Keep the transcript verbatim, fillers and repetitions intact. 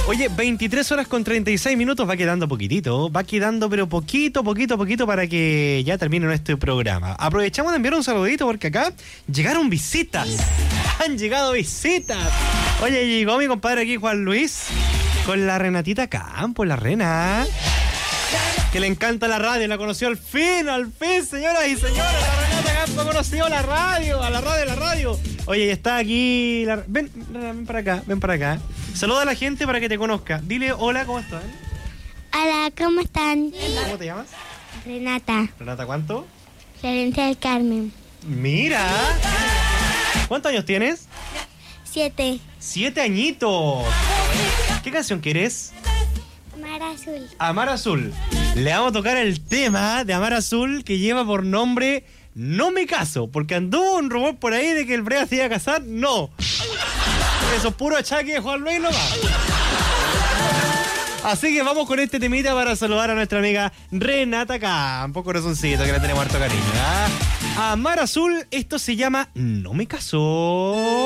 Oye, veintitrés horas con treinta y seis minutos, va quedando poquitito, va quedando pero poquito, poquito, poquito para que ya termine nuestro programa. Aprovechamos de enviar un saludito porque acá llegaron visitas, han llegado visitas. Oye, llegó mi compadre aquí, Juan Luis, con la Renatita Campos, la Rena, que le encanta la radio, la conoció al fin, al fin, señoras y señores, la Renata Campos conoció la radio, a la radio, a la radio. Oye, y está aquí, la... ven, ven para acá, ven para acá. Saluda a la gente para que te conozca. Dile hola, ¿cómo están? Hola, ¿cómo están? ¿Cómo te llamas? Renata. Renata, ¿cuánto? Florencia del Carmen. Mira. ¿Cuántos años tienes? Siete. Siete añitos. ¿Qué canción quieres? Mar Azul. Amar Azul. Le vamos a tocar el tema de Amar Azul que lleva por nombre No Me Caso, porque anduvo un rumor por ahí de que el Brea se iba a casar. No. Eso es puro achaque de Juan Luis nomás. Así que vamos con este temita para saludar a nuestra amiga Renata Campos, corazoncito, que le tenemos harto cariño, ¿eh? Amar Azul, esto se llama No Me Caso.